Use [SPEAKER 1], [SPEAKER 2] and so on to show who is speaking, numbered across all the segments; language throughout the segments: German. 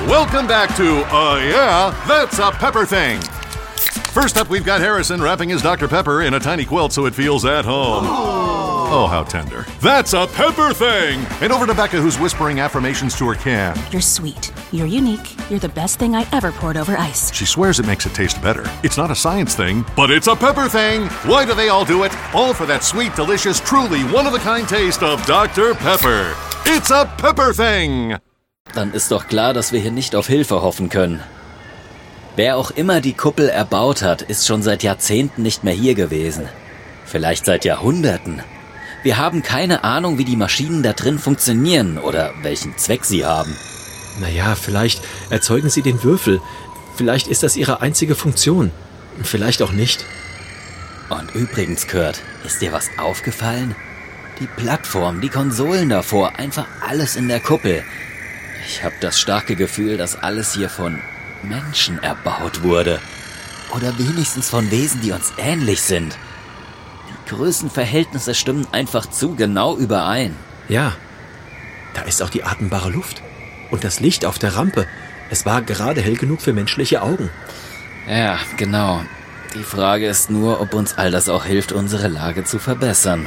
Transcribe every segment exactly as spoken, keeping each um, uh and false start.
[SPEAKER 1] Welcome back to, uh, yeah, that's a Pepper Thing. First up, we've got Harrison wrapping his Doctor Pepper in a tiny quilt so it feels at home. Oh, how tender. That's a Pepper Thing! And over to Becca, who's whispering affirmations to her can.
[SPEAKER 2] You're sweet. You're unique. You're the best thing I ever poured over ice.
[SPEAKER 1] She swears it makes it taste better. It's not a science thing, but it's a Pepper Thing! Why do they all do it? All for that sweet, delicious, truly one-of-a-kind taste of Doctor Pepper. It's a Pepper Thing!
[SPEAKER 3] Dann ist doch klar, dass wir hier nicht auf Hilfe hoffen können. Wer auch immer die Kuppel erbaut hat, ist schon seit Jahrzehnten nicht mehr hier gewesen. Vielleicht seit Jahrhunderten. Wir haben keine Ahnung, wie die Maschinen da drin funktionieren oder welchen Zweck sie haben.
[SPEAKER 4] Naja, vielleicht erzeugen sie den Würfel. Vielleicht ist das ihre einzige Funktion. Vielleicht auch nicht.
[SPEAKER 3] Und übrigens, Kurt, ist dir was aufgefallen? Die Plattform, die Konsolen davor, einfach alles in der Kuppel. Ich habe das starke Gefühl, dass alles hier von Menschen erbaut wurde. Oder wenigstens von Wesen, die uns ähnlich sind. Die Größenverhältnisse stimmen einfach zu genau überein.
[SPEAKER 4] Ja, da ist auch die atembare Luft. Und das Licht auf der Rampe. Es war gerade hell genug für menschliche Augen.
[SPEAKER 3] Ja, genau. Die Frage ist nur, ob uns all das auch hilft, unsere Lage zu verbessern.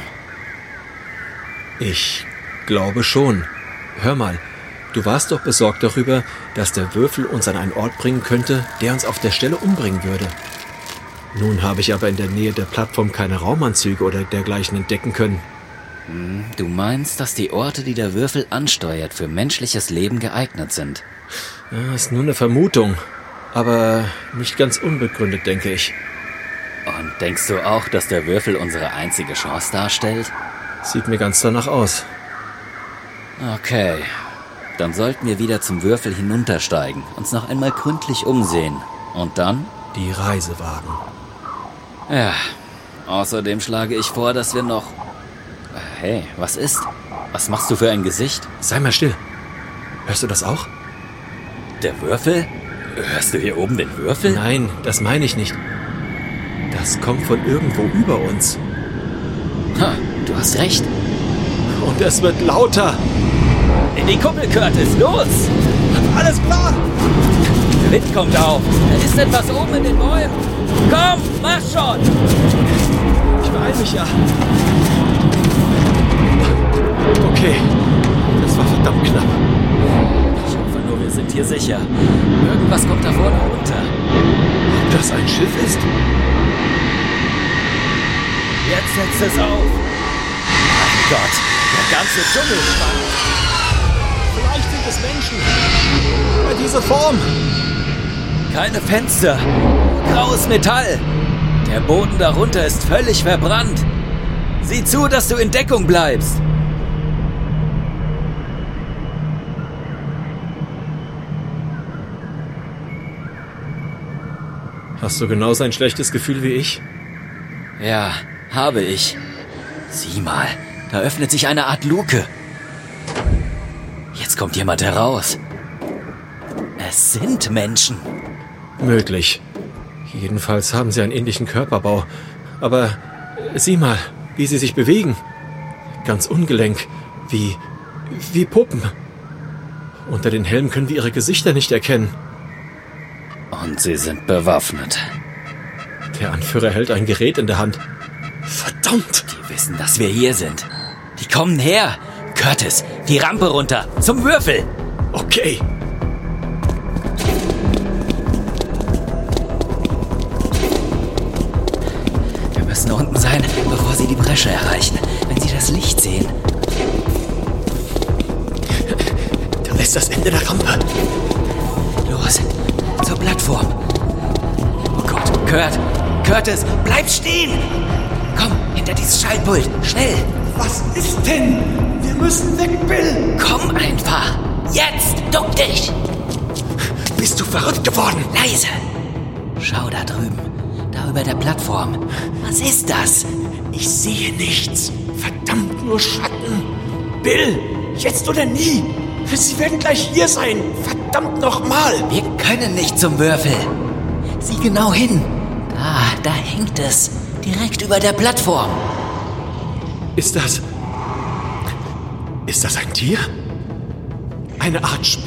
[SPEAKER 4] Ich glaube schon. Hör mal. Du warst doch besorgt darüber, dass der Würfel uns an einen Ort bringen könnte, der uns auf der Stelle umbringen würde. Nun habe ich aber in der Nähe der Plattform keine Raumanzüge oder dergleichen entdecken können.
[SPEAKER 3] Hm, du meinst, dass die Orte, die der Würfel ansteuert, für menschliches Leben geeignet sind?
[SPEAKER 4] Ja, ist nur eine Vermutung, aber nicht ganz unbegründet, denke ich.
[SPEAKER 3] Und denkst du auch, dass der Würfel unsere einzige Chance darstellt?
[SPEAKER 4] Sieht mir ganz danach aus.
[SPEAKER 3] Okay. Dann sollten wir wieder zum Würfel hinuntersteigen, uns noch einmal gründlich umsehen. Und dann?
[SPEAKER 4] Die Reise wagen.
[SPEAKER 3] Ja, außerdem schlage ich vor, dass wir noch... Hey, was ist? Was machst du für ein Gesicht?
[SPEAKER 4] Sei mal still. Hörst du das auch?
[SPEAKER 3] Der Würfel? Hörst du hier oben den Würfel?
[SPEAKER 4] Nein, das meine ich nicht. Das kommt von irgendwo über uns.
[SPEAKER 3] Ha, du hast recht.
[SPEAKER 4] Und es wird lauter.
[SPEAKER 3] In die Kuppel, Curtis, los!
[SPEAKER 4] Alles klar!
[SPEAKER 3] Der Wind kommt auf. Da ist etwas oben in den Bäumen. Komm, mach schon!
[SPEAKER 4] Ich beeil mich ja. Okay, das war verdammt knapp.
[SPEAKER 3] Ich hoffe nur, wir sind hier sicher. Irgendwas kommt da vorne runter.
[SPEAKER 4] Ob das ein Schiff ist?
[SPEAKER 3] Jetzt setzt es auf. Mein Gott, der ganze Dschungel schwankt.
[SPEAKER 4] Vielleicht sind es Menschen. Aber diese Form.
[SPEAKER 3] Keine Fenster. Graues Metall. Der Boden darunter ist völlig verbrannt. Sieh zu, dass du in Deckung bleibst.
[SPEAKER 4] Hast du genauso ein schlechtes Gefühl wie ich?
[SPEAKER 3] Ja, habe ich. Sieh mal, da öffnet sich eine Art Luke. Jetzt kommt jemand heraus. Es sind Menschen.
[SPEAKER 4] Möglich. Jedenfalls haben sie einen ähnlichen Körperbau. Aber sieh mal, wie sie sich bewegen. Ganz ungelenk, wie, wie Puppen. Unter den Helmen können wir ihre Gesichter nicht erkennen.
[SPEAKER 3] Und sie sind bewaffnet.
[SPEAKER 4] Der Anführer hält ein Gerät in der Hand. Verdammt!
[SPEAKER 3] Die wissen, dass wir hier sind. Die kommen her. Curtis, die Rampe runter, zum Würfel.
[SPEAKER 4] Okay.
[SPEAKER 3] Wir müssen unten sein, bevor sie die Bresche erreichen. Wenn sie das Licht sehen.
[SPEAKER 4] Da ist das Ende der Rampe.
[SPEAKER 3] Los, zur Plattform. Oh Gott, Kurt, Curtis, bleib stehen! Komm, hinter dieses Schaltpult, schnell!
[SPEAKER 5] Was ist denn? Wir müssen weg, Bill!
[SPEAKER 3] Komm einfach! Jetzt! Duck dich!
[SPEAKER 4] Bist du verrückt geworden?
[SPEAKER 3] Leise! Schau da drüben, da über der Plattform. Was ist das?
[SPEAKER 5] Ich sehe nichts. Verdammt, nur Schatten. Bill, jetzt oder nie. Sie werden gleich hier sein. Verdammt nochmal.
[SPEAKER 3] Wir können nicht zum Würfel. Sieh genau hin. Da, da hängt es. Direkt über der Plattform.
[SPEAKER 4] Ist das... Ist das ein Tier? Eine Art Spinne?